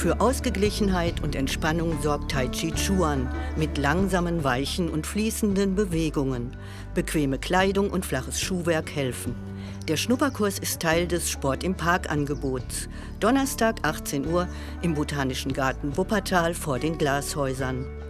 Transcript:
Für Ausgeglichenheit und Entspannung sorgt Tai Chi Chuan mit langsamen, weichen und fließenden Bewegungen. Bequeme Kleidung und flaches Schuhwerk helfen. Der Schnupperkurs ist Teil des Sport im Park-Angebots. Donnerstag 18 Uhr im Botanischen Garten Wuppertal vor den Glashäusern.